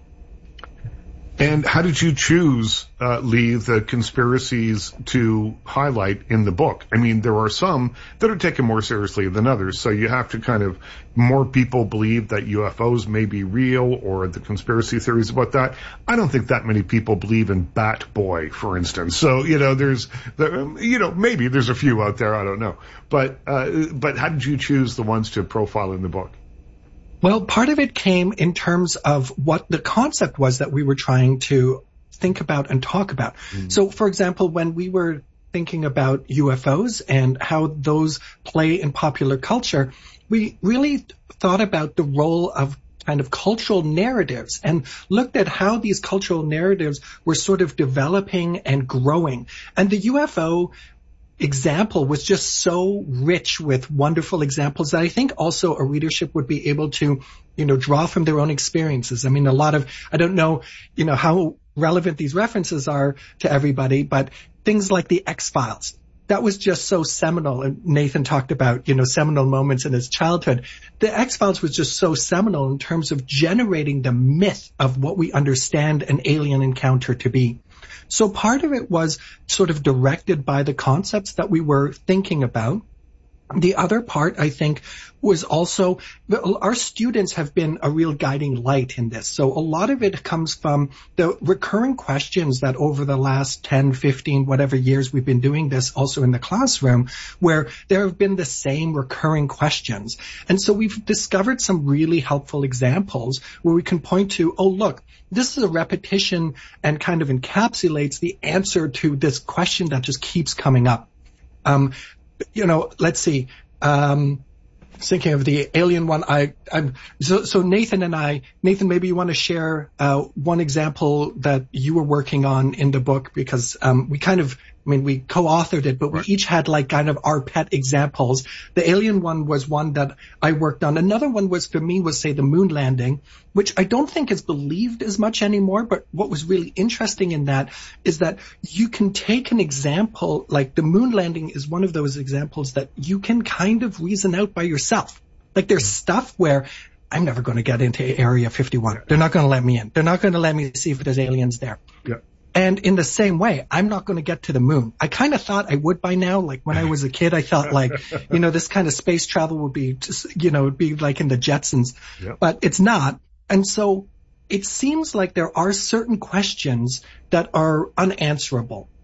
And how did you choose, uh, Lee, the conspiracies to highlight in the book? I mean, there are some that are taken more seriously than others, so you have to kind of, more people believe that U F Os may be real, or the conspiracy theories about that. I don't think that many people believe in Bat Boy, for instance. So, you know, there's, the, you know, maybe there's a few out there, I don't know. But, uh, but how did you choose the ones to profile in the book? Well, part of it came in terms of what the concept was that we were trying to think about and talk about. Mm. So, for example, when we were thinking about U F Os and how those play in popular culture, we really thought about the role of kind of cultural narratives and looked at how these cultural narratives were sort of developing and growing. And the U F O example was just so rich with wonderful examples that I think also a readership would be able to, you know, draw from their own experiences. I mean, a lot of, I don't know, you know, how relevant these references are to everybody, but things like the X-Files, that was just so seminal. And Nathan talked about, you know, seminal moments in his childhood. The X-Files was just so seminal in terms of generating the myth of what we understand an alien encounter to be. So part of it was sort of directed by the concepts that we were thinking about. The other part, I think, was also our students have been a real guiding light in this. So a lot of it comes from the recurring questions that over the last ten, fifteen, whatever years we've been doing this also in the classroom, where there have been the same recurring questions. And so we've discovered some really helpful examples where we can point to, oh, look, this is a repetition and kind of encapsulates the answer to this question that just keeps coming up. Um, You know, let's see. Um, thinking of the alien one, I, I'm so, so Nathan and I, Nathan, maybe you want to share uh, one example that you were working on in the book, because um, we kind of, I mean, we co-authored it, but we each had like kind of our pet examples. The alien one was one that I worked on. Another one was for me was, say, the moon landing, which I don't think is believed as much anymore. But what was really interesting in that is that you can take an example, like the moon landing is one of those examples that you can kind of reason out by yourself. Like there's stuff where I'm never going to get into Area fifty-one. They're not going to let me in. They're not going to let me see if there's aliens there. Yeah. And in the same way, I'm not going to get to the moon. I kind of thought I would by now. Like when I was a kid, I thought like, you know, this kind of space travel would be just, you know, it'd be like in the Jetsons, yep. But it's not. And so it seems like there are certain questions that are unanswerable.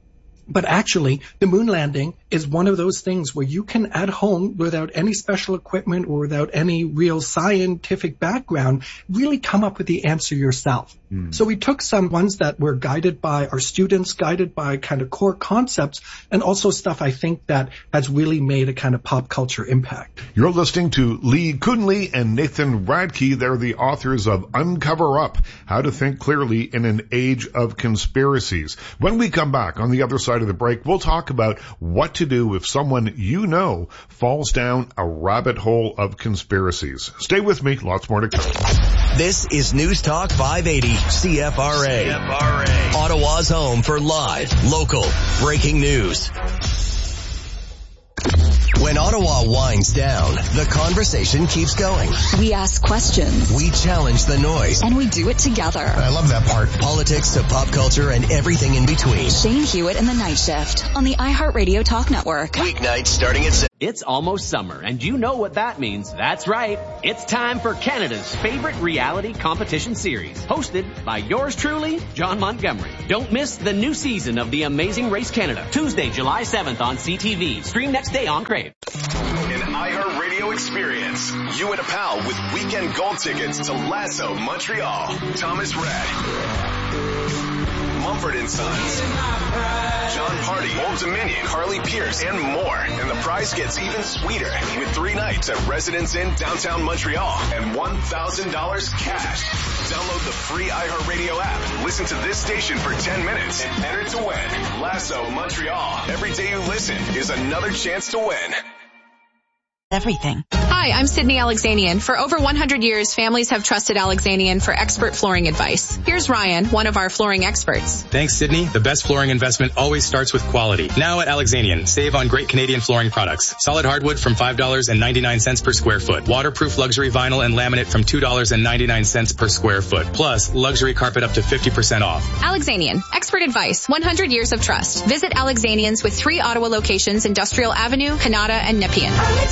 But actually, the moon landing is one of those things where you can, at home, without any special equipment or without any real scientific background, really come up with the answer yourself. Mm. So we took some ones that were guided by our students, guided by kind of core concepts, and also stuff I think that has really made a kind of pop culture impact. You're listening to Lee Kunle and Nathan Radke. They're the authors of Uncover Up, How to Think Clearly in an Age of Conspiracies. When we come back on the other side of the break, we'll talk about what to do if someone you know falls down a rabbit hole of conspiracies. Stay with me. Lots more to come. This is News Talk five eighty C F R A. C F R A. Ottawa's home for live, local, breaking news. When Ottawa winds down, the conversation keeps going. We ask questions. We challenge the noise. And we do it together. I love that part. Politics to pop culture and everything in between. Shane Hewitt and the Night Shift on the iHeartRadio Talk Network. Weeknights starting at seven. It's almost summer, and you know what that means. That's right. It's time for Canada's favorite reality competition series, hosted by yours truly, John Montgomery. Don't miss the new season of The Amazing Race Canada, Tuesday, July seventh on C T V. Stream next day on Crave. An iHeartRadio experience. You and a pal with weekend gold tickets to Lasso Montreal. Thomas Rhett. Mumford and Sons, John Party, Old Dominion, Carly Pierce, and more. And the prize gets even sweeter with three nights at Residence Inn downtown Montreal and one thousand dollars cash. Download the free iHeartRadio app. Listen to this station for ten minutes and enter to win. Lasso Montreal. Every day you listen is another chance to win. Everything. Hi, I'm Sydney Alexanian. For over one hundred years, families have trusted Alexanian for expert flooring advice. Here's Ryan, one of our flooring experts. Thanks, Sydney. The best flooring investment always starts with quality. Now at Alexanian, save on great Canadian flooring products. Solid hardwood from five dollars and ninety-nine cents per square foot. Waterproof luxury vinyl and laminate from two dollars and ninety-nine cents per square foot. Plus, luxury carpet up to fifty percent off. Alexanian. Expert advice. one hundred years of trust. Visit Alexanians with three Ottawa locations, Industrial Avenue, Kanata, and Nepean.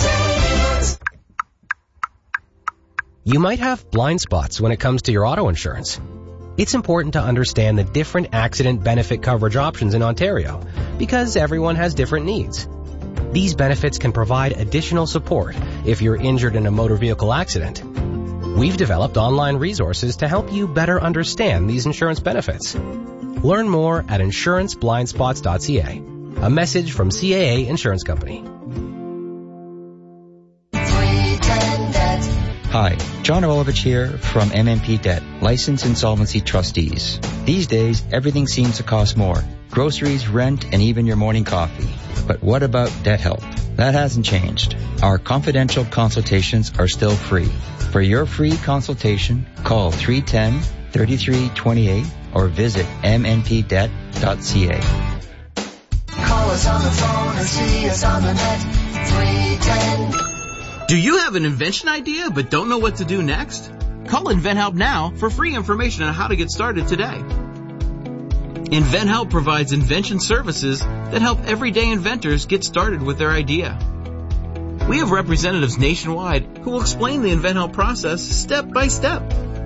You might have blind spots when it comes to your auto insurance. It's important to understand the different accident benefit coverage options in Ontario because everyone has different needs. These benefits can provide additional support if you're injured in a motor vehicle accident. We've developed online resources to help you better understand these insurance benefits. Learn more at insurance blind spots dot c a. A message from C A A Insurance Company. Hi, John Rolovich here from M M P Debt, Licensed Insolvency Trustees. These days, everything seems to cost more. Groceries, rent, and even your morning coffee. But what about debt help? That hasn't changed. Our confidential consultations are still free. For your free consultation, call three one zero, three three two eight or visit m n p debt dot c a. Call us on the phone or see us on the net. three one zero Do you have an invention idea but don't know what to do next? Call InventHelp now for free information on how to get started today. InventHelp provides invention services that help everyday inventors get started with their idea. We have representatives nationwide who will explain the InventHelp process step by step.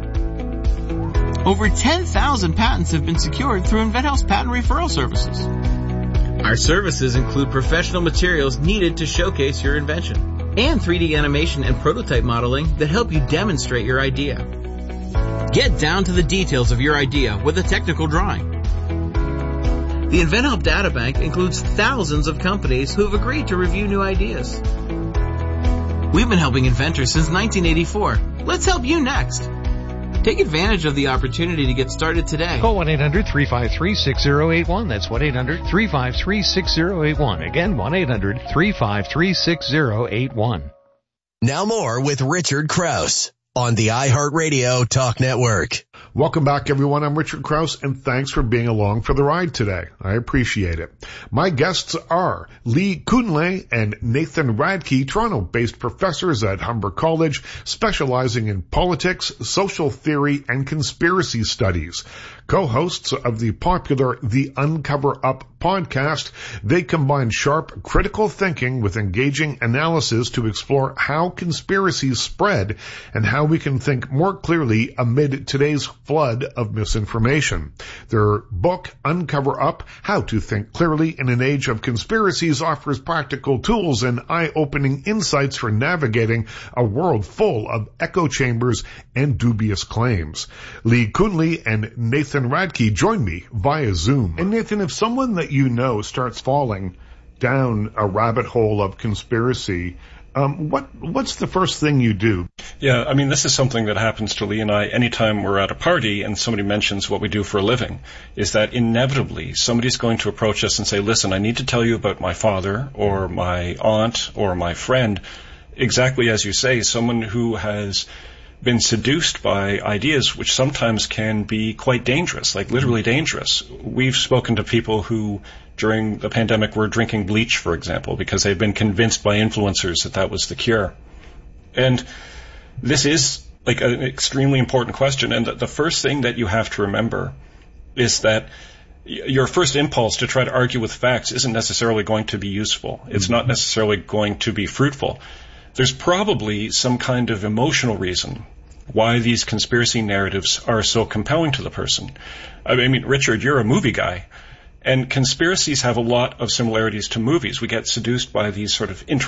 Over ten thousand patents have been secured through InventHelp's patent referral services. Our services include professional materials needed to showcase your invention, and three D animation and prototype modeling that help you demonstrate your idea. Get down to the details of your idea with a technical drawing. The InventHelp Databank includes thousands of companies who have agreed to review new ideas. We've been helping inventors since nineteen eighty-four. Let's help you next. Take advantage of the opportunity to get started today. Call one eight hundred three five three six zero eight one. That's one eight hundred three five three six zero eight one. Again, one eight hundred three five three six zero eight one. Now more with Richard Krause on the iHeartRadio Talk Network. Welcome back, everyone. I'm Richard Krause, and thanks for being along for the ride today. I appreciate it. My guests are Lee Kunle and Nathan Radke, Toronto-based professors at Humber College, specializing in politics, social theory, and conspiracy studies. Co-hosts of the popular The Uncover Up podcast, they combine sharp, critical thinking with engaging analysis to explore how conspiracies spread and how we can think more clearly amid today's flood of misinformation. Their book, Uncover Up, How to Think Clearly in an Age of Conspiracies, offers practical tools and eye-opening insights for navigating a world full of echo chambers and dubious claims. Lee Kunle and Nathan Radke join me via Zoom. And Nathan, if someone that you know starts falling down a rabbit hole of conspiracy, Um, what what's the first thing you do? Yeah, I mean, this is something that happens to Lee and I anytime we're at a party and somebody mentions what we do for a living, is that inevitably somebody's going to approach us and say, listen, I need to tell you about my father or my aunt or my friend, exactly as you say, someone who has been seduced by ideas which sometimes can be quite dangerous, like literally dangerous. We've spoken to people who, during the pandemic, were drinking bleach, for example, because they've been convinced by influencers that that was the cure. And this is like an extremely important question. And the first thing that you have to remember is that your first impulse to try to argue with facts isn't necessarily going to be useful. It's not necessarily going to be fruitful. There's probably some kind of emotional reason why these conspiracy narratives are so compelling to the person. I mean, Richard, you're a movie guy, and conspiracies have a lot of similarities to movies. We get seduced by these sort of